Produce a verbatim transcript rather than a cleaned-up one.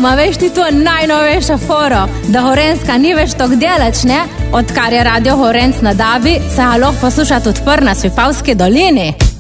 ma veš ti to najnovejša foro, da Gorenjska ni več tok delač, ne? Odkar je Radio Gorenc na Dabi, se ga lahko posluša tudi pr na Svipavski dolini.